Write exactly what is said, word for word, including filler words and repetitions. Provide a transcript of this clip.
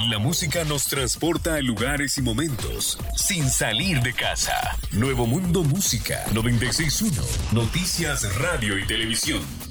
La música nos transporta a lugares y momentos sin salir de casa. Nuevo Mundo Música noventa y seis punto uno. Noticias, radio y televisión.